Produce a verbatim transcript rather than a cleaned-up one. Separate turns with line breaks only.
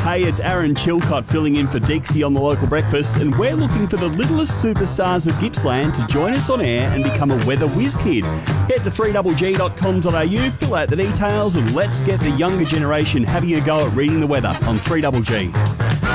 Hey, it's Aaron Chilcott filling in for Dixie on the Local Breakfast, and we're looking for the littlest superstars of Gippsland to join us on air and become a weather whiz kid. Head to three g g dot com dot a u, fill out the details, and let's get the younger generation having a go at reading the weather on three G G.